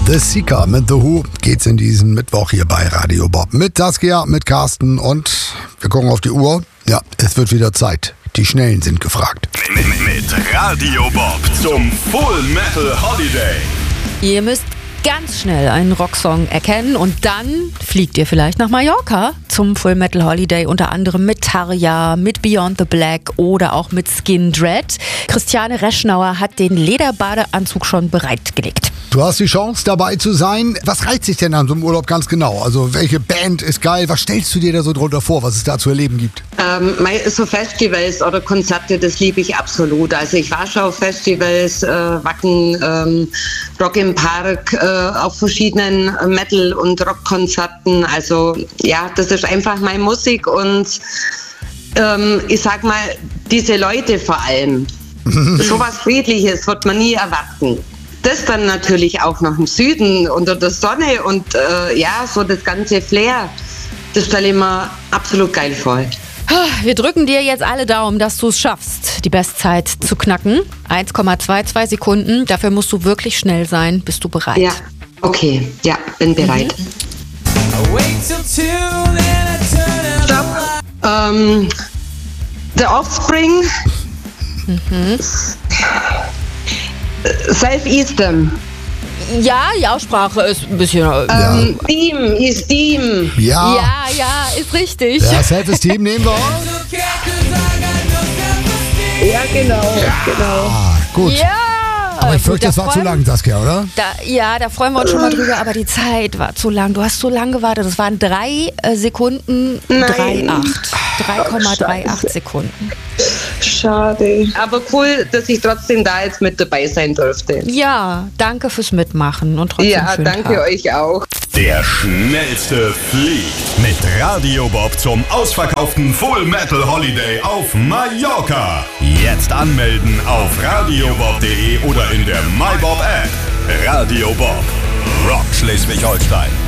The Seeker mit The Who geht's in diesem Mittwoch hier bei Radio Bob. Mit Saskia, mit Carsten und wir gucken auf die Uhr. Ja, es wird wieder Zeit. Die Schnellen sind gefragt. Mit Radio Bob zum Full Metal Holiday. Ihr müsst ganz schnell einen Rocksong erkennen und dann fliegt ihr vielleicht nach Mallorca zum Full Metal Holiday, unter anderem mit Tarja, mit Beyond the Black oder auch mit Skin Dread. Christiane Reschnauer hat den Lederbadeanzug schon bereitgelegt. Du hast die Chance, dabei zu sein. Was reizt dich denn an so einem Urlaub ganz genau? Also welche Band ist geil? Was stellst du dir da so drunter vor, was es da zu erleben gibt? So Festivals oder Konzerte, das liebe ich absolut. Also ich war schon auf Festivals, Wacken, Rock im Park, auf verschiedenen Metal- und Rockkonzerten. Also ja, das ist einfach meine Musik und ich sag mal, diese Leute vor allem. Sowas Friedliches wird man nie erwarten. Das dann natürlich auch noch im Süden unter der Sonne und so das ganze Flair, das stelle ich mir absolut geil vor. Wir drücken dir jetzt alle Daumen, dass du es schaffst, die Bestzeit zu knacken. 1,22 Sekunden, dafür musst du wirklich schnell sein. Bist du bereit? Ja, okay, ja, bin bereit. Stopp. The Offspring. Self-Eastem. Ja, die Aussprache ist ein bisschen... Steam. Ja, ist richtig. Ja, Self-Esteem nehmen wir. Ja, genau. Ah, gut. Ja! Aber ich fürchte, das war zu lang, Saskia, oder? Da freuen wir uns schon mal drüber, aber die Zeit war zu lang. Du hast so lange gewartet. Das waren 3 Sekunden 3,38 Sekunden. Schade. Aber cool, dass ich trotzdem da jetzt mit dabei sein durfte. Ja, danke fürs Mitmachen und trotzdem schönen danke Tag. euch auch. Der Schnellste fliegt mit Radio Bob zum ausverkauften Full Metal Holiday auf Mallorca. Jetzt anmelden auf radiobob.de oder in der MyBob App. Radio Bob, Rock Schleswig-Holstein.